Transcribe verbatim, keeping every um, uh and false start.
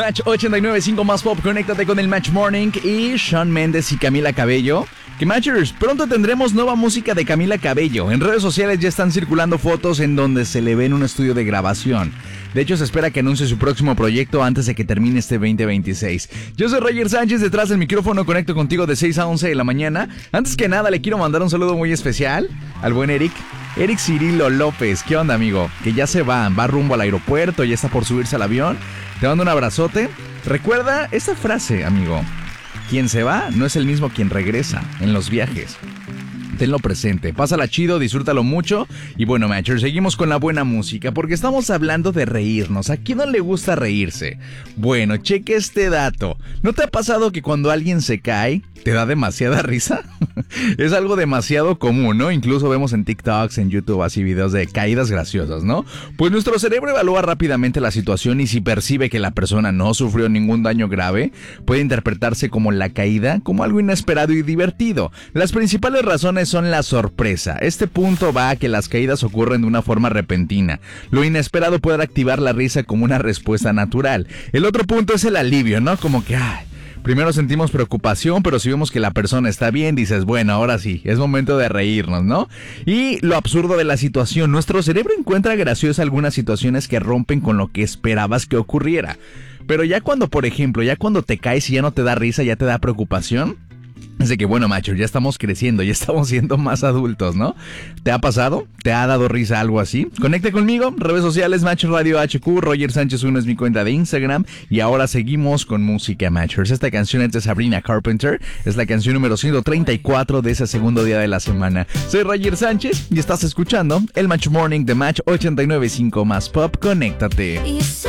Match ochenta y nueve punto cinco más pop, conéctate con el Match Morning y Shawn Mendes y Camila Cabello. Que Matchers, pronto tendremos nueva música de Camila Cabello. En redes sociales ya están circulando fotos en donde se le ve en un estudio de grabación. De hecho, se espera que anuncie su próximo proyecto antes de que termine este veinte veintiséis. Yo soy Roger Sánchez, detrás del micrófono conecto contigo de seis a once de la mañana. Antes que nada, le quiero mandar un saludo muy especial al buen Eric. Eric Cirilo López, ¿qué onda, amigo? Que ya se va, va rumbo al aeropuerto, ya está por subirse al avión. Te mando un abrazote. Recuerda esta frase, amigo. Quien se va no es el mismo quien regresa en los viajes. Tenlo presente, pásala chido, disfrútalo mucho. Y bueno, Matchers, seguimos con la buena música porque estamos hablando de reírnos. ¿A quién no le gusta reírse? Bueno, cheque este dato. ¿No te ha pasado que cuando alguien se cae, te da demasiada risa? Es algo demasiado común, ¿no? Incluso vemos en TikToks, en YouTube, así videos de caídas graciosas, ¿no? Pues nuestro cerebro evalúa rápidamente la situación y si percibe que la persona no sufrió ningún daño grave, puede interpretarse como la caída, como algo inesperado y divertido. Las principales razones son la sorpresa. Este punto va a que las caídas ocurren de una forma repentina. Lo inesperado puede activar la risa como una respuesta natural. El otro punto es el alivio, ¿no? Como que, ay, primero sentimos preocupación, pero si vemos que la persona está bien, dices, bueno, ahora sí, es momento de reírnos, ¿no? Y lo absurdo de la situación, nuestro cerebro encuentra graciosas algunas situaciones que rompen con lo que esperabas que ocurriera. Pero ya cuando, por ejemplo, ya cuando te caes y ya no te da risa, ya te da preocupación, es de que, bueno, macho, ya estamos creciendo, ya estamos siendo más adultos, ¿no? ¿Te ha pasado? ¿Te ha dado risa algo así? Conecte conmigo, redes sociales, Match Radio H Q, Roger Sánchez uno es mi cuenta de Instagram. Y ahora seguimos con música, Matchers. Esta canción es de Sabrina Carpenter, es la canción número ciento treinta y cuatro de ese segundo día de la semana. Soy Roger Sánchez y estás escuchando el Match Morning de Match ochenta y nueve punto cinco más pop, conéctate.